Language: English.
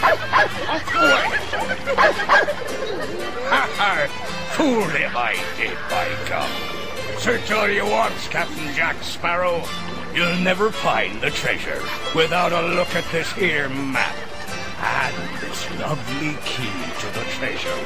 Fool him I did, by gum. Search all you want, Captain Jack Sparrow. You'll never find the treasure without a look at this here map and this lovely key to the treasure.